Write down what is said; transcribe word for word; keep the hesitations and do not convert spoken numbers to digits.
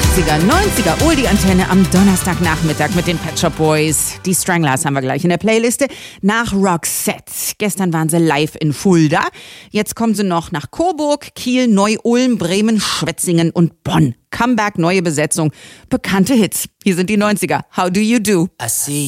achtziger, neunziger, oh die Antenne am Donnerstagnachmittag mit den Pet Shop Boys. Die Stranglers haben wir gleich in der Playliste. Nach Roxette. Gestern waren sie live in Fulda. Jetzt kommen sie noch nach Coburg, Kiel, Neu-Ulm, Bremen, Schwetzingen und Bonn. Comeback, neue Besetzung, bekannte Hits. Hier sind die neunziger. How do you do? I see